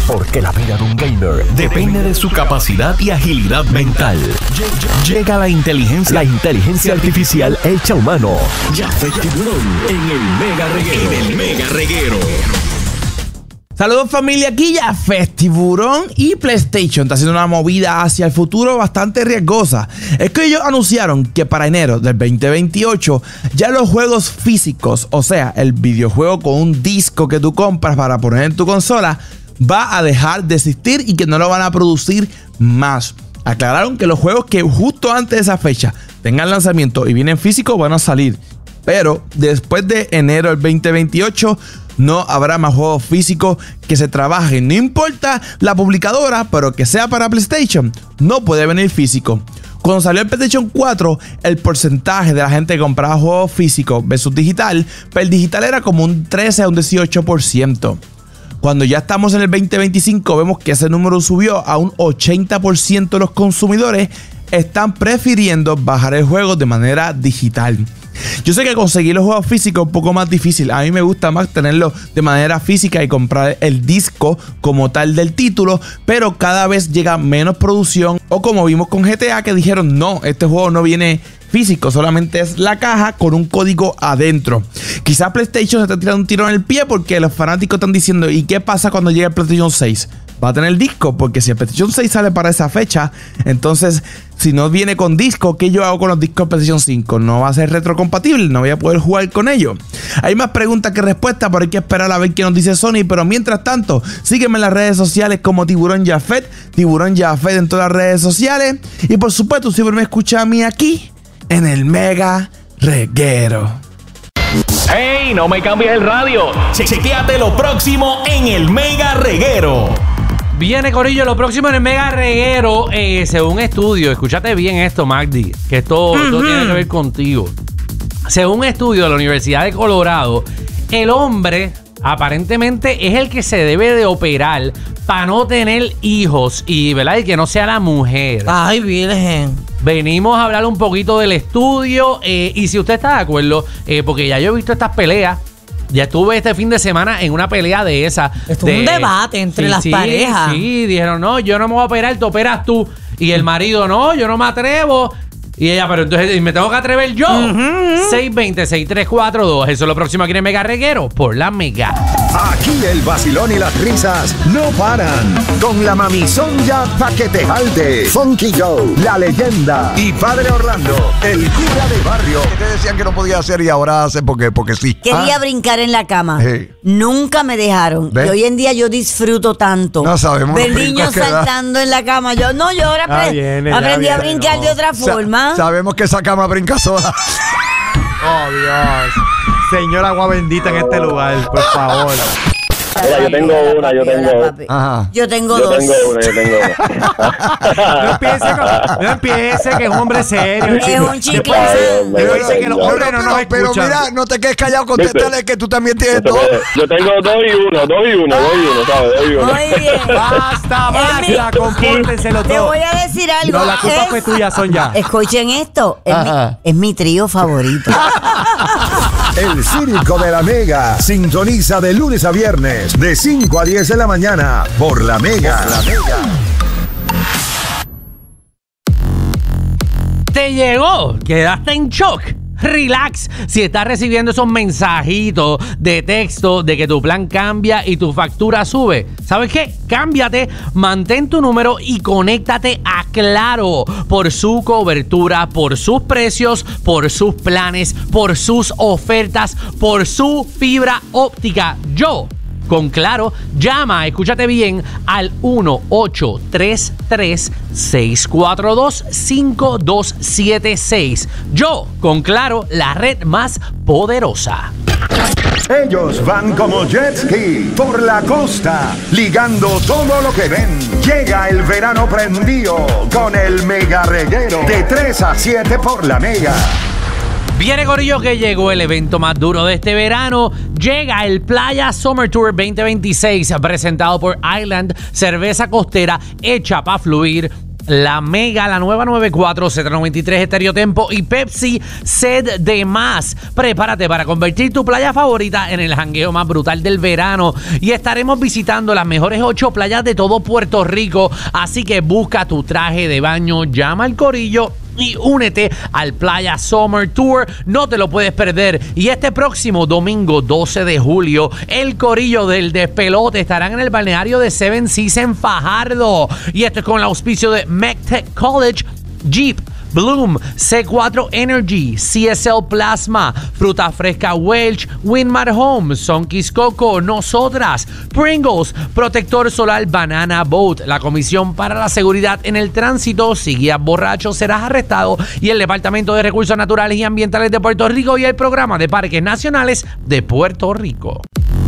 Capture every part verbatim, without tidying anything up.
Porque la vida de un gamer depende de su capacidad y agilidad mental. Llega la inteligencia, la inteligencia artificial hecha humano. Jafet Tiburón en el Mega Reguero. En el Mega Reguero. Saludos familia, aquí Jafet Tiburón y PlayStation está haciendo una movida hacia el futuro bastante riesgosa. Es que ellos anunciaron que para enero del veinte veintiocho ya los juegos físicos, o sea, el videojuego con un disco que tú compras para poner en tu consola, va a dejar de existir y que no lo van a producir más. Aclararon que los juegos que justo antes de esa fecha tengan lanzamiento y vienen físicos van a salir, pero después de enero del veinte veintiocho no habrá más juegos físicos que se trabajen. No importa la publicadora, pero que sea para PlayStation, no puede venir físico. Cuando salió el PlayStation cuatro, el porcentaje de la gente que compraba juegos físicos versus digital, pues el digital era como un trece a un dieciocho por ciento. Cuando ya estamos en el veinte veinticinco, vemos que ese número subió a un ochenta por ciento de los consumidores están prefiriendo bajar el juego de manera digital. Yo sé que conseguir los juegos físicos es un poco más difícil. A mí me gusta más tenerlo de manera física y comprar el disco como tal del título, pero cada vez llega menos producción. O como vimos con G T A, que dijeron no, este juego no viene físico, solamente es la caja con un código adentro. Quizás PlayStation se está tirando un tiro en el pie porque los fanáticos están diciendo ¿y qué pasa cuando llegue el PlayStation seis? Va a tener disco, porque si el PlayStation seis sale para esa fecha, entonces si no viene con disco, ¿qué yo hago con los discos de PlayStation cinco? No va a ser retrocompatible, no voy a poder jugar con ellos. Hay más preguntas que respuestas, pero hay que esperar a ver qué nos dice Sony. Pero mientras tanto, sígueme en las redes sociales como Tiburón Jafet, Tiburón Jafet en todas las redes sociales. Y por supuesto, siempre me escucha a mí aquí, en el Mega Reguero. ¡Hey! No me cambies el radio. Che chequéate lo próximo en el Mega Reguero. Viene, corillo, lo próximo en el Mega Reguero, eh, según estudio, escúchate bien esto, Magdi, que esto, uh-huh. esto tiene que ver contigo. Según estudio de la Universidad de Colorado, el hombre aparentemente es el que se debe de operar para no tener hijos y, ¿verdad? Y que no sea la mujer. Ay, virgen. Venimos a hablar un poquito del estudio eh, y si usted está de acuerdo, eh, porque ya yo he visto estas peleas. Ya estuve este fin de semana en una pelea de esa. Esto de, es un debate entre sí, las sí, parejas. Sí, dijeron, no, yo no me voy a operar, te operas tú. Y el marido, no, yo no me atrevo. Y ella, pero entonces me tengo que atrever yo. Uh-huh. seis dos cero, seis tres cuatro dos. Eso es lo próximo aquí en el Mega Reguero por la Mega. Aquí el vacilón y las risas no paran. Con la mamizonga pa' que te jalte. Funky Joe, la leyenda. Y Padre Orlando, el cura de barrio. Que te decían que no podía hacer y ahora hace porque, porque sí. Quería ¿Ah? brincar en la cama. Sí. Nunca me dejaron. ¿Ves? Y hoy en día yo disfruto tanto. No sabemos. Ver niños saltando en la cama. Yo no, yo ahora Ah, apre- viene, aprendí ya a viene, brincar no. de otra forma. Sa- sabemos que esa cama brinca sola. Oh, Dios. Señor agua bendita en este lugar, por favor. Mira, yo tengo una, yo tengo Ajá. Yo tengo Yo dos. tengo una, yo tengo una. No empiece, con, no empiece que es un hombre serio. Es un chicle. Después, después dice que los hombres no nos Pero escuchan. mira, no te quedes callado, contéstale que tú también tienes Yo tengo, dos. yo tengo dos y uno, dos y uno, dos y uno, ¿sabes? Dos y uno. Muy bien. Basta, basta, compórtense los Te dos. voy a decir algo. No, la culpa Es- fue tuya, Sonia. Escuchen esto. Es mi, Ajá. es mi trío favorito. El Circo de la Mega. Sintoniza de lunes a viernes, de cinco a diez de la mañana, por la Mega. La Mega. ¿Te llegó? ¿Quedaste en shock? Relax, si estás recibiendo esos mensajitos de texto de que tu plan cambia y tu factura sube, ¿sabes qué? Cámbiate, mantén tu número y conéctate a Claro por su cobertura, por sus precios, por sus planes, por sus ofertas, por su fibra óptica. Yo Con Claro, llama, escúchate bien, al uno ocho tres tres, seis cuatro dos, cinco dos siete seis. Yo, con Claro, la red más poderosa. Ellos van como jet ski por la costa, ligando todo lo que ven. Llega el verano prendido con el Mega Reguero de tres a siete por la Mega. Viene, corillo, que llegó el evento más duro de este verano. Llega el Playa Summer Tour veinte veintiséis, presentado por Island, cerveza costera hecha para fluir. La Mega, la nueva noventa y cuatro, Z noventa y tres, Estéreo Tempo y Pepsi, Sed de Más. Prepárate para convertir tu playa favorita en el jangueo más brutal del verano y estaremos visitando las mejores ocho playas de todo Puerto Rico, así que busca tu traje de baño, llama al corillo y únete al Playa Summer Tour. No te lo puedes perder. Y este próximo domingo doce de julio, el corillo del Despelote estarán en el balneario de Seven Seas en Fajardo. Y esto es con el auspicio de MECTEC College, Jeep, Bloom, C cuatro Energy, C S L Plasma, Fruta Fresca Welch, Winmar Home, Sonkeys Coco, Nosotras, Pringles, Protector Solar Banana Boat, la Comisión para la Seguridad en el Tránsito. Si guías borracho serás arrestado, y el Departamento de Recursos Naturales y Ambientales de Puerto Rico y el Programa de Parques Nacionales de Puerto Rico.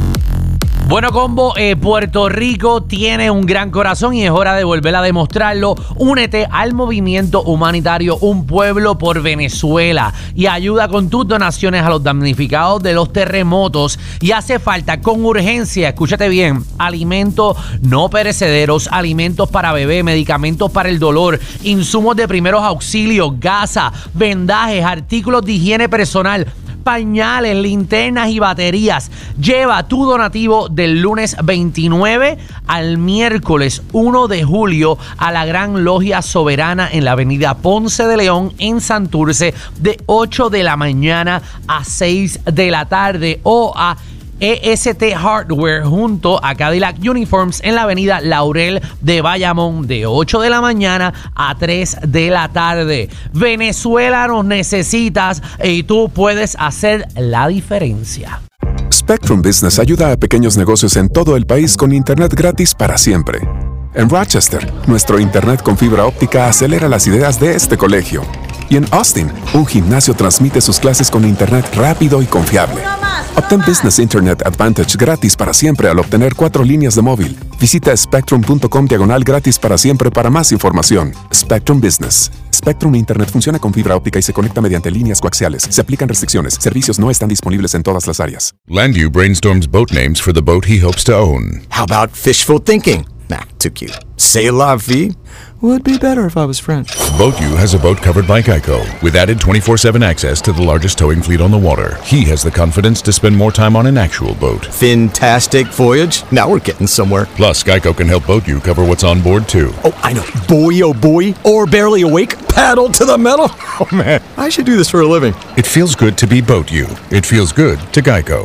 Bueno, combo, eh, Puerto Rico tiene un gran corazón y es hora de volver a demostrarlo. Únete al movimiento humanitario Un Pueblo por Venezuela y ayuda con tus donaciones a los damnificados de los terremotos. Y hace falta con urgencia, escúchate bien, alimentos no perecederos, alimentos para bebé, medicamentos para el dolor, insumos de primeros auxilios, gasa, vendajes, artículos de higiene personal, pañales, linternas y baterías. Lleva tu donativo del lunes veintinueve al miércoles uno de julio a la Gran Logia Soberana en la avenida Ponce de León en Santurce de ocho de la mañana a seis de la tarde, o a E S T Hardware junto a Cadillac Uniforms en la avenida Laurel de Bayamón de ocho de la mañana a tres de la tarde. Venezuela nos necesitas y tú puedes hacer la diferencia. Spectrum Business ayuda a pequeños negocios en todo el país con internet gratis para siempre. En Rochester, nuestro internet con fibra óptica acelera las ideas de este colegio. Y en Austin, un gimnasio transmite sus clases con internet rápido y confiable. Obtén Business Internet Advantage gratis para siempre al obtener cuatro líneas de móvil. Visita spectrum.com diagonal gratis para siempre para más información. Spectrum Business. Spectrum Internet funciona con fibra óptica y se conecta mediante líneas coaxiales. Se aplican restricciones. Servicios no están disponibles en todas las áreas. Landu brainstorms boat names for the boat he hopes to own. How about fishful thinking? Nah, too cute. C'est la vie. Would be better if I was French. BoatU has a boat covered by Geico with added twenty-four seven access to the largest towing fleet on the water. He has the confidence to spend more time on an actual boat. Fantastic voyage. Now we're getting somewhere. Plus, Geico can help BoatU cover what's on board too. Oh, I know. Boy, oh boy. Or barely awake. Paddle to the metal. Oh man, I should do this for a living. It feels good to be BoatU. It feels good to Geico.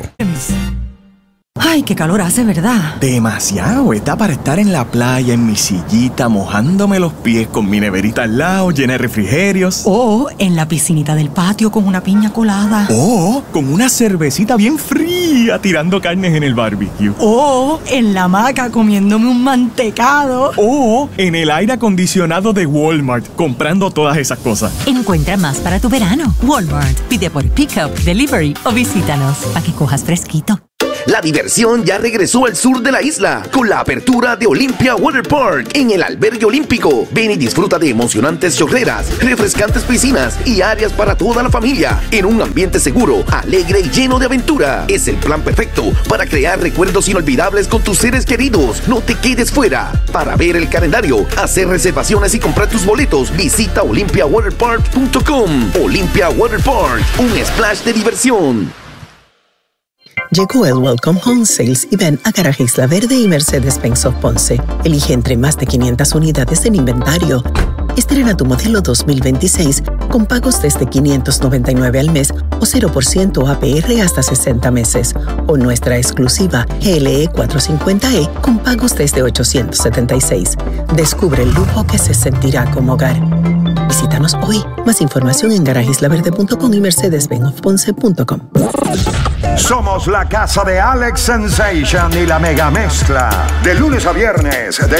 Ay, qué calor hace, ¿verdad? Demasiado. Está para estar en la playa, en mi sillita, mojándome los pies con mi neverita al lado, llena de refrigerios. O en la piscinita del patio con una piña colada. O con una cervecita bien fría tirando carnes en el barbecue. O en la hamaca comiéndome un mantecado. O en el aire acondicionado de Walmart, comprando todas esas cosas. Encuentra más para tu verano. Walmart. Pide por Pickup, Delivery o visítanos para que cojas fresquito. La diversión ya regresó al sur de la isla con la apertura de Olympia Water Park en el albergue olímpico. Ven y disfruta de emocionantes chorreras, refrescantes piscinas y áreas para toda la familia en un ambiente seguro, alegre y lleno de aventura. Es el plan perfecto para crear recuerdos inolvidables con tus seres queridos. No te quedes fuera. Para ver el calendario, hacer reservaciones y comprar tus boletos, visita olympia water park punto com. Olympia Water Park, un splash de diversión. Llegó el Welcome Home Sales y ven a Garaje Isla Verde y Mercedes-Benz of Ponce. Elige entre más de quinientas unidades en inventario. Estrena tu modelo dos mil veintiséis con pagos desde quinientos noventa y nueve al mes o cero por ciento A P R hasta sesenta meses. O nuestra exclusiva G L E cuatrocientos cincuenta E con pagos desde ochocientos setenta y seis. Descubre el lujo que se sentirá como hogar. Visítanos hoy. Más información en garaje isla verde punto com y mercedes benz of ponce punto com. Somos la casa de Alex Sensation y la mega mezcla. De lunes a viernes, de